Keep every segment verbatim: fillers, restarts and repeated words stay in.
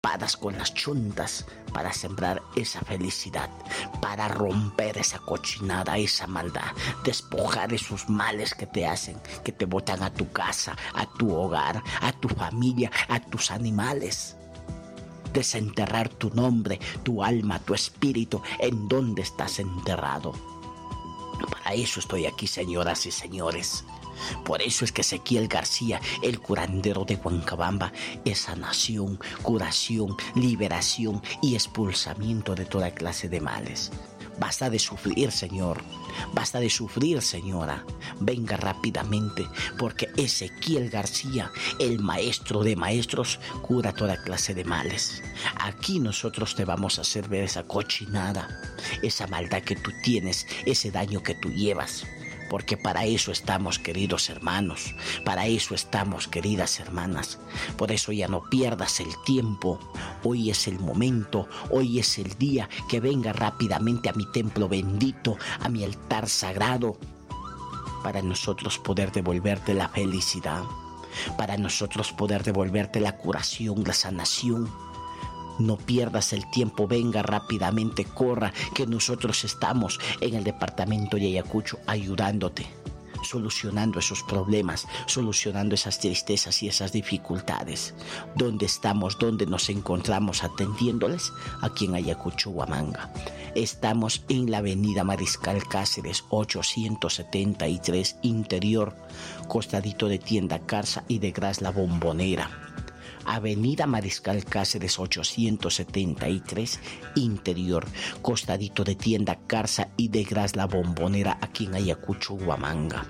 padas con las chuntas para sembrar esa felicidad, para romper esa cochinada, esa maldad, despojar esos males que te hacen, que te botan a tu casa, a tu hogar, a tu familia, a tus animales. Desenterrar tu nombre, tu alma, tu espíritu, en donde estás enterrado. Para eso estoy aquí, señoras y señores. Por eso es que Ezequiel García, el curandero de Huancabamba, es sanación, curación, liberación y expulsamiento de toda clase de males. Basta de sufrir, señor. Basta de sufrir, señora. Venga rápidamente, porque Ezequiel García, el maestro de maestros, cura toda clase de males. Aquí nosotros te vamos a hacer ver esa cochinada, esa maldad que tú tienes, ese daño que tú llevas. Porque para eso estamos, queridos hermanos, para eso estamos, queridas hermanas. Por eso ya no pierdas el tiempo. Hoy es el momento, hoy es el día que venga rápidamente a mi templo bendito, a mi altar sagrado, para nosotros poder devolverte la felicidad, para nosotros poder devolverte la curación, la sanación. No pierdas el tiempo, venga rápidamente, corra, que nosotros estamos en el departamento de Ayacucho ayudándote, solucionando esos problemas, solucionando esas tristezas y esas dificultades. ¿Dónde estamos? ¿Dónde nos encontramos atendiéndoles? Aquí en Ayacucho, Huamanga. Estamos en la avenida Mariscal Cáceres ochocientos setenta y tres, interior, costadito de Tienda Carsa y de Gras La Bombonera. Avenida Mariscal Cáceres ochocientos setenta y tres, interior, costadito de Tienda Carsa y de Gras La Bombonera, aquí en Ayacucho, Huamanga.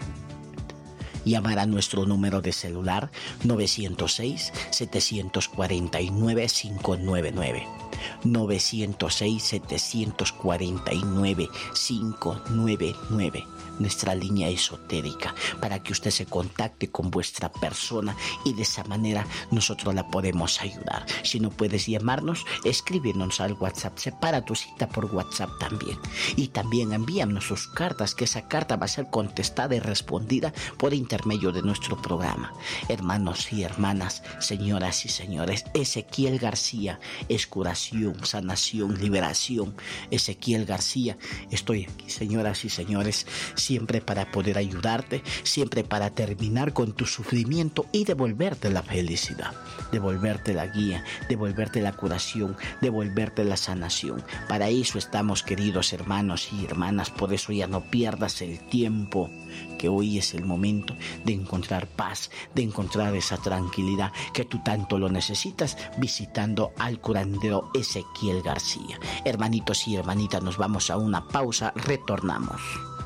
Llamar a nuestro número de celular nueve cero seis, siete cuatro nueve, cinco nueve nueve. nueve cero seis, siete cuatro nueve, cinco nueve nueve. Nuestra línea esotérica, para que usted se contacte con vuestra persona y de esa manera nosotros la podemos ayudar. Si no puedes llamarnos, escríbenos al WhatsApp, separa tu cita por WhatsApp también. Y también envíanos sus cartas, que esa carta va a ser contestada y respondida por intermedio de nuestro programa. Hermanos y hermanas, señoras y señores, Ezequiel García es curación, sanación, liberación. Ezequiel García, estoy aquí, señoras y señores, siempre para poder ayudarte, siempre para terminar con tu sufrimiento y devolverte la felicidad, devolverte la guía, devolverte la curación, devolverte la sanación. Para eso estamos, queridos hermanos y hermanas. Por eso ya no pierdas el tiempo, que hoy es el momento de encontrar paz, de encontrar esa tranquilidad que tú tanto lo necesitas, visitando al curandero Ezequiel García. Hermanitos y hermanitas, nos vamos a una pausa, retornamos.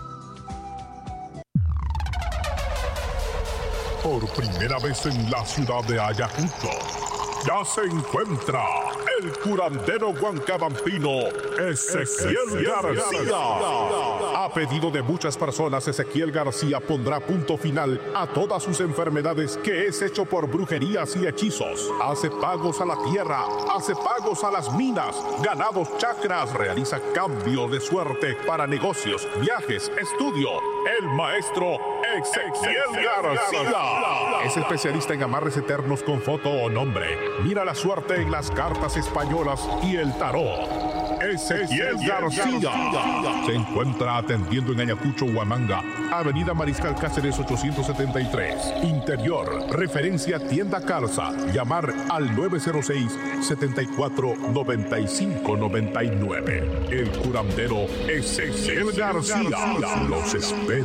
Por primera vez en la ciudad de Ayacucho, ya se encuentra el curandero huancabampino Ezequiel García. A pedido de muchas personas, Ezequiel García pondrá punto final a todas sus enfermedades, que es hecho por brujerías y hechizos. Hace pagos a la tierra, hace pagos a las minas, ganados chakras, realiza cambio de suerte para negocios, viajes, estudio. El maestro Ezequiel García es especialista en amarres eternos con foto o nombre. Mira la suerte en las cartas españolas y el tarot. Ezequiel García se encuentra atendiendo en Ayacucho, Huamanga, Avenida Mariscal Cáceres ochocientos setenta y tres, interior, referencia Tienda Carsa. Llamar al nueve cero seis, siete cuatro nueve cinco nueve nueve. El curandero Ezequiel García los espera.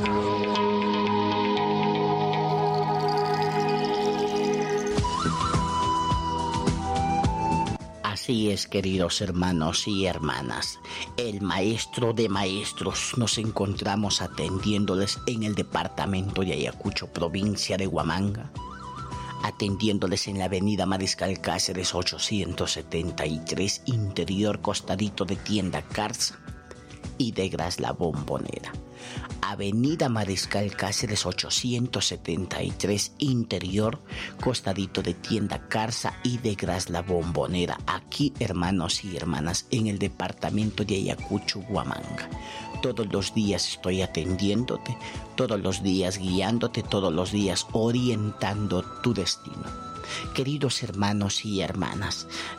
Así es, queridos hermanos y hermanas, el maestro de maestros, nos encontramos atendiéndoles en el departamento de Ayacucho, provincia de Huamanga, atendiéndoles en la avenida Mariscal Cáceres ochocientos setenta y tres, interior, costadito de Tienda Carsa y de Gras La Bombonera. Avenida Mariscal Cáceres ochocientos setenta y tres, interior, costadito de Tienda Carsa y de Gras La Bombonera. Aquí, hermanos y hermanas, en el departamento de Ayacucho, Huamanga. Todos los días estoy atendiéndote, todos los días guiándote, todos los días orientando tu destino. Queridos hermanos y hermanas,